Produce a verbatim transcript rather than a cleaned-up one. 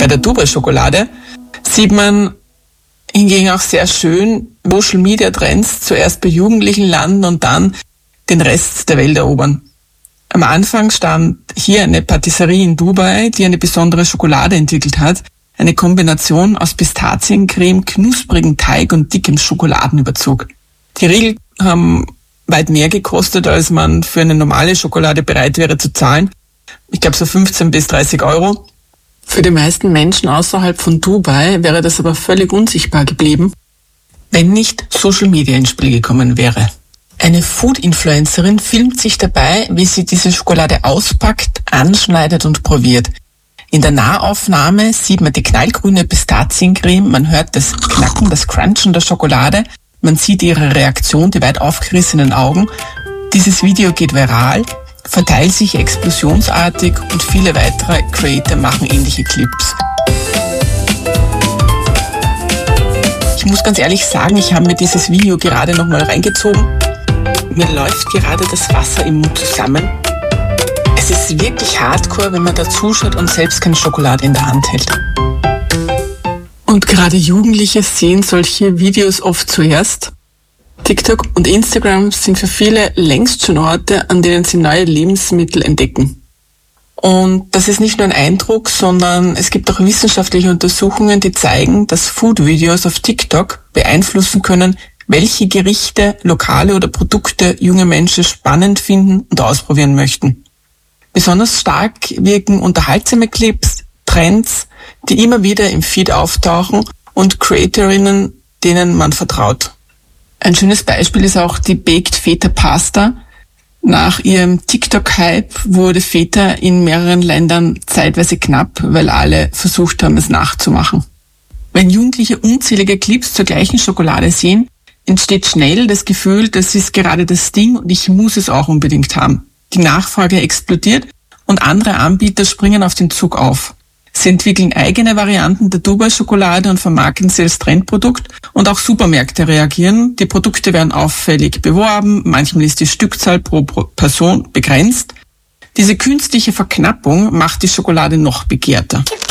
der Dubai-Schokolade sieht man hingegen auch sehr schön Social-Media-Trends zuerst bei Jugendlichen landen und dann den Rest der Welt erobern. Am Anfang stand hier eine Patisserie in Dubai, die eine besondere Schokolade entwickelt hat. Eine Kombination aus Pistaziencreme, knusprigen Teig und dickem Schokoladenüberzug. Die Riegel haben weit mehr gekostet, als man für eine normale Schokolade bereit wäre zu zahlen. Ich glaube so fünfzehn bis dreißig Euro. Für die meisten Menschen außerhalb von Dubai wäre das aber völlig unsichtbar geblieben, wenn nicht Social Media ins Spiel gekommen wäre. Eine Food-Influencerin filmt sich dabei, wie sie diese Schokolade auspackt, anschneidet und probiert. In der Nahaufnahme sieht man die knallgrüne Pistaziencreme, man hört das Knacken, das Crunchen der Schokolade, man sieht ihre Reaktion, die weit aufgerissenen Augen. Dieses Video geht viral, verteilt sich explosionsartig und viele weitere Creator machen ähnliche Clips. Ich muss ganz ehrlich sagen, ich habe mir dieses Video gerade nochmal reingezogen. Mir läuft gerade das Wasser im Mund zusammen. Es ist wirklich hardcore, wenn man da zuschaut und selbst keine Schokolade in der Hand hält. Und gerade Jugendliche sehen solche Videos oft zuerst. TikTok und Instagram sind für viele längst schon Orte, an denen sie neue Lebensmittel entdecken. Und das ist nicht nur ein Eindruck, sondern es gibt auch wissenschaftliche Untersuchungen, die zeigen, dass Food-Videos auf TikTok beeinflussen können, welche Gerichte, Lokale oder Produkte junge Menschen spannend finden und ausprobieren möchten. Besonders stark wirken unterhaltsame Clips, Trends, die immer wieder im Feed auftauchen und Creatorinnen, denen man vertraut. Ein schönes Beispiel ist auch die Baked Feta Pasta. Nach ihrem TikTok-Hype wurde Feta in mehreren Ländern zeitweise knapp, weil alle versucht haben, es nachzumachen. Wenn Jugendliche unzählige Clips zur gleichen Schokolade sehen, entsteht schnell das Gefühl, das ist gerade das Ding und ich muss es auch unbedingt haben. Die Nachfrage explodiert und andere Anbieter springen auf den Zug auf. Sie entwickeln eigene Varianten der Dubai-Schokolade und vermarkten sie als Trendprodukt und auch Supermärkte reagieren. Die Produkte werden auffällig beworben, manchmal ist die Stückzahl pro Person begrenzt. Diese künstliche Verknappung macht die Schokolade noch begehrter.